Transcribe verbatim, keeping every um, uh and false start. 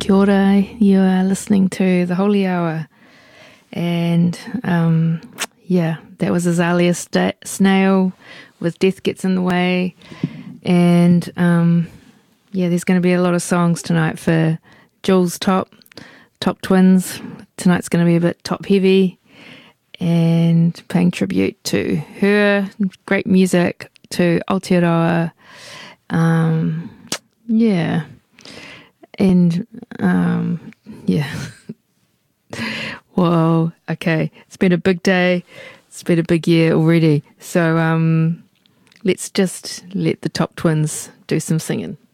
Kia ora, you are listening to The Holy Hour. And um, yeah, that was Azalea St- Snail with Death Gets in the Way. And um, yeah, there's going to be a lot of songs tonight for Jules Top, Top Twins. Tonight's going to be a bit top heavy and paying tribute to her. Great music to Aotearoa. Um, yeah. And um, yeah. Whoa, okay. It's been a big day. It's been a big year already. So um, let's just let the Top Twins do some singing.